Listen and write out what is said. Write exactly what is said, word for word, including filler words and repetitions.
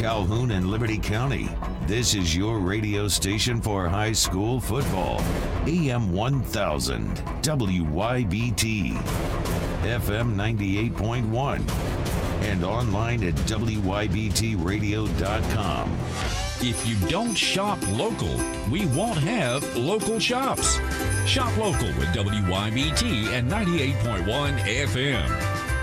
Calhoun and Liberty County. This is your radio station for high school football. A M one thousand, W Y B T, F M ninety-eight point one, and online at W Y B T radio dot com. If you don't shop local, we won't have local shops. Shop local with W Y B T and ninety-eight point one F M.